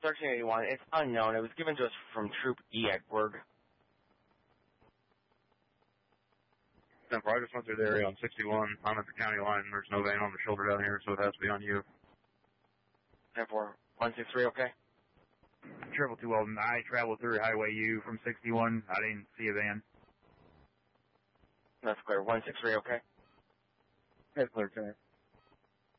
1381. It's unknown. It was given to us from Troop E at Berg. 10-4, I just went through the area on 61. I'm at the county line. There's no van on the shoulder down here, so it has to be on you. 10-4. 163, okay? Triple 2 Weldon, I traveled through Highway U from 61. I didn't see a van. That's clear. 163, okay? That's clear, 10.